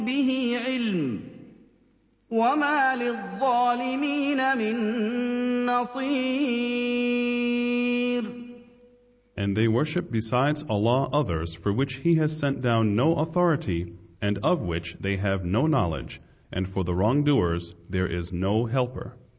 به علم وما للظالمين من نصير. And they worship besides Allah others for which He has sent down no authority and of which they have no knowledge, and for the wrongdoers there is no helper.